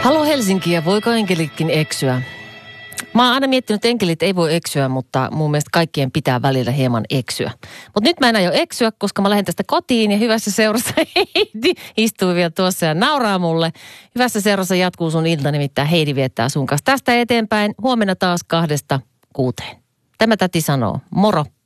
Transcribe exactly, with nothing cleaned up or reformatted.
Halo Helsinkiä, voiko enkelitkin eksyä? Mä oon aina miettinyt, että enkelit ei voi eksyä, mutta mun mielestä kaikkien pitää välillä hieman eksyä. Mutta nyt mä en aio eksyä, koska mä lähden tästä kotiin ja hyvässä seurassa Heidi istuu vielä tuossa ja nauraa mulle. Hyvässä seurassa jatkuu sun ilta, nimittäin Heidi viettää sun kanssa tästä eteenpäin. Huomenna taas kahdesta kuuteen. Tämä täti sanoo, moro.